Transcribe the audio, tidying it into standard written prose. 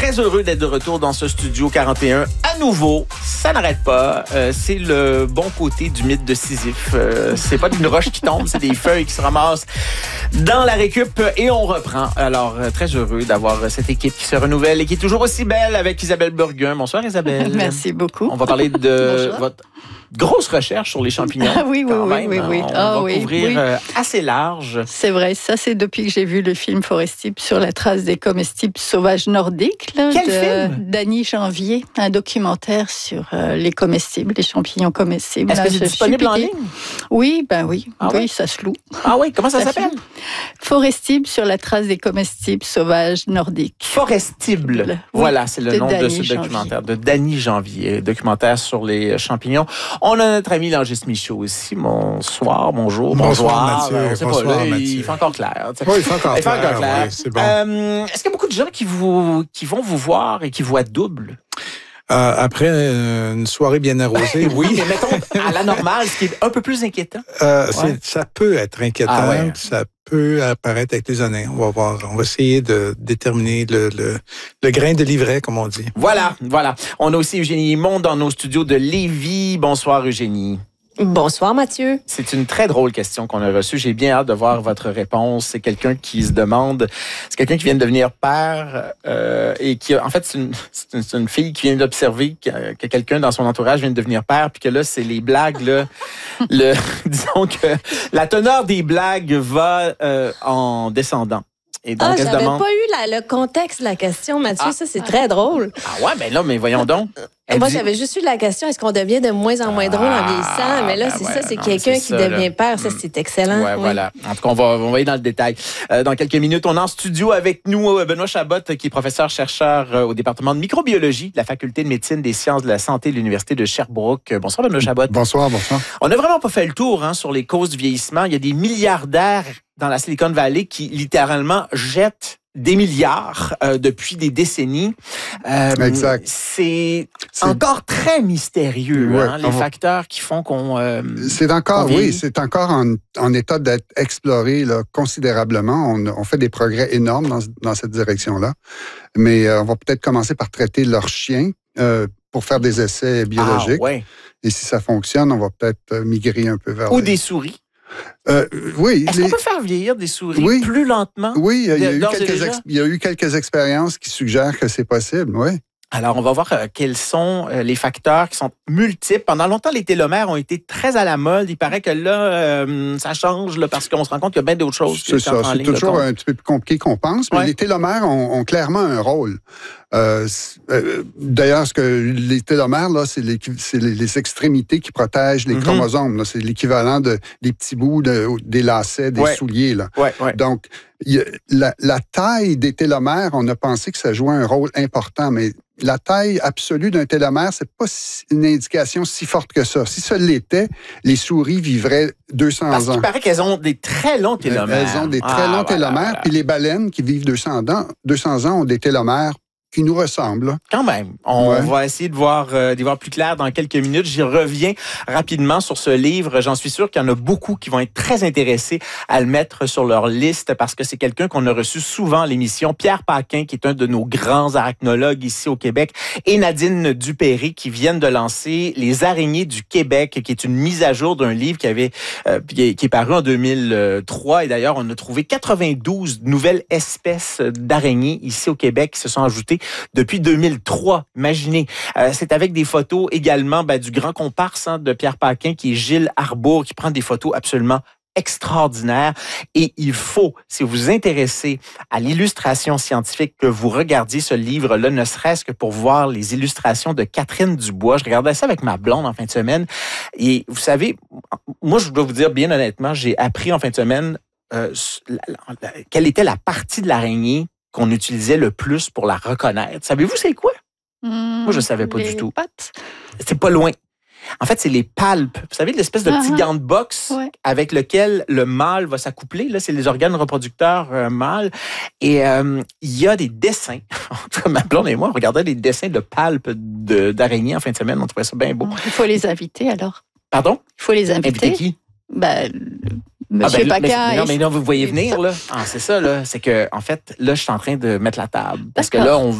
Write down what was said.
très heureux d'être de retour dans ce studio 41 à nouveau. Ça n'arrête pas. C'est le bon côté du mythe de Sisyphe. C'est pas une roche qui tombe, c'est des feuilles qui se ramassent dans la récup et on reprend. Alors, très heureux d'avoir cette équipe qui se renouvelle et qui est toujours aussi belle avec Isabelle Burgun. Bonsoir Isabelle. Merci beaucoup. On va parler de votre grosse recherche sur les champignons. Ah oui. On va couvrir assez large. C'est vrai, ça c'est depuis que j'ai vu le film Forestible sur la trace des comestibles sauvages nordiques là, Quel de film? Dany Janvier, un documentaire sur les comestibles, les champignons comestibles. Est-ce que c'est disponible en ligne? Oui, oui. Ah oui, ouais? ça se loue. Ah oui, comment ça s'appelle? Forestible sur la trace des comestibles sauvages nordiques. Forestible. Oui, voilà, c'est le nom de ce Dany documentaire, de Dany Janvier, documentaire sur les champignons. On a notre ami Langis Michaud aussi. Bonsoir, bonjour, bonsoir. Mathieu. Bonsoir, Mathieu. Mathieu. Il fait encore clair. Oui, il fait encore clair. Oui, c'est bon. Est-ce qu'il y a beaucoup de gens qui vont vous voir et qui voient double? Après une soirée bien arrosée, oui. Mais mettons, à la normale, ce qui est un peu plus inquiétant. Ça peut être inquiétant. Ah ouais. Ça peut apparaître avec les années. On va voir. On va essayer de déterminer le grain de livret, comme on dit. Voilà. On a aussi Eugénie Himon dans nos studios de Lévis. Bonsoir, Eugénie. Bonsoir, Mathieu. C'est une très drôle question qu'on a reçue. J'ai bien hâte de voir votre réponse. C'est quelqu'un qui se demande, c'est quelqu'un qui vient de devenir père et qui, en fait, c'est une fille qui vient d'observer que quelqu'un dans son entourage vient de devenir père, puis que là, c'est les blagues, là, disons que la teneur des blagues va en descendant. Et donc, elle se j'avais demande... pas eu le contexte de la question, Mathieu. Ça, c'est très drôle. Ah ouais, ben là, mais voyons donc. Moi, j'avais juste eu la question, est-ce qu'on devient de moins en moins drôle en vieillissant? Mais là, c'est quelqu'un qui devient père. Ça, c'est excellent. Ouais, voilà. En tout cas, on va aller dans le détail. Dans quelques minutes, on est en studio avec nous Benoît Chabot, qui est professeur-chercheur au département de microbiologie de la Faculté de médecine des sciences de la santé de l'Université de Sherbrooke. Bonsoir, Benoît Chabot. Bonsoir. On n'a vraiment pas fait le tour sur les causes du vieillissement. Il y a des milliardaires dans la Silicon Valley qui, littéralement, jettent des milliards depuis des décennies. Exact. C'est encore très mystérieux, les facteurs qui font qu'on... c'est encore en état d'être exploré là, considérablement. On fait des progrès énormes dans cette direction-là. Mais on va peut-être commencer par traiter leurs chiens pour faire des essais biologiques. Ah, ouais. Et si ça fonctionne, on va peut-être migrer un peu vers... Ou des souris. Oui. Est-ce qu'on peut faire vieillir des souris plus lentement? Oui, il y a eu quelques expériences qui suggèrent que c'est possible, oui. Alors, on va voir quels sont les facteurs qui sont multiples. Pendant longtemps, les télomères ont été très à la mode. Il paraît que là, ça change parce qu'on se rend compte qu'il y a bien d'autres choses. C'est ça. C'est toujours un petit peu plus compliqué qu'on pense, mais les télomères ont clairement un rôle. D'ailleurs, ce que les télomères, là, c'est les extrémités qui protègent les chromosomes. Là. C'est l'équivalent des petits bouts des lacets, des souliers. Là. Ouais. Donc, la taille des télomères, on a pensé que ça jouait un rôle important, mais la taille absolue d'un télomère, c'est pas une indication si forte que ça. Si ça l'était, les souris vivraient 200 ans. Parce qu'il paraît qu'elles ont des très longs télomères. Elles ont des très longs télomères, puis les baleines qui vivent 200 ans ont des télomères qui nous ressemblent. Quand même. On va essayer d'y voir plus clair dans quelques minutes. J'y reviens rapidement sur ce livre. J'en suis sûr qu'il y en a beaucoup qui vont être très intéressés à le mettre sur leur liste parce que c'est quelqu'un qu'on a reçu souvent à l'émission. Pierre Paquin, qui est un de nos grands arachnologues ici au Québec, et Nadine Dupéry, qui viennent de lancer Les araignées du Québec, qui est une mise à jour d'un livre qui est paru en 2003. Et d'ailleurs, on a trouvé 92 nouvelles espèces d'araignées ici au Québec qui se sont ajoutées depuis 2003. Imaginez. C'est avec des photos également du grand comparse de Pierre Paquin, qui est Gilles Arbour, qui prend des photos absolument extraordinaire. Et il faut, si vous vous intéressez à l'illustration scientifique, que vous regardiez ce livre-là, ne serait-ce que pour voir les illustrations de Catherine Dubois. Je regardais ça avec ma blonde en fin de semaine. Et vous savez, moi, je dois vous dire bien honnêtement, j'ai appris en fin de semaine quelle était la partie de l'araignée qu'on utilisait le plus pour la reconnaître. Savez-vous c'est quoi? Moi, je ne savais pas du tout. Pattes. C'est pas loin. En fait, c'est les palpes. Vous savez, l'espèce de petit gant de boxe avec lequel le mâle va s'accoupler. Là, c'est les organes reproducteurs mâles. Et il y a des dessins. Ma blonde et moi, on regardait des dessins de palpes d'araignées en fin de semaine. On trouvait ça bien beau. Il faut les inviter, alors. Pardon? Il faut les inviter. Inviter qui? Monsieur Paquin. Mais non, vous voyez venir, là. Ah, c'est ça, là. C'est que, en fait, là, je suis en train de mettre la table. Parce que là, on